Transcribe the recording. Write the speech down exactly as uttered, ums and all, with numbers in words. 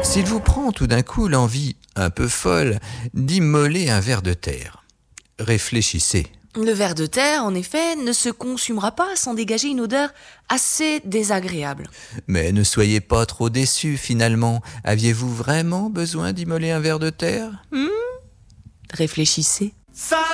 S'il vous prend tout d'un coup l'envie, un peu folle, d'immoler un ver de terre, réfléchissez. Le ver de terre, en effet, ne se consumera pas sans dégager une odeur assez désagréable. Mais ne soyez pas trop déçus finalement. Aviez-vous vraiment besoin d'immoler un ver de terre ? Réfléchissez. Ça